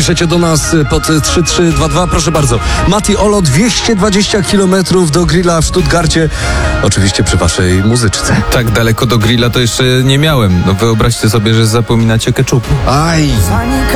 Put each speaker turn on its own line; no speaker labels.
piszecie do nas pod 3322. Proszę bardzo. Mati Olo, 220 km do grilla w Stuttgarcie. Oczywiście przy waszej muzyczce.
Tak daleko do grilla to jeszcze nie miałem. No wyobraźcie sobie, że zapominacie keczupu.
Aj.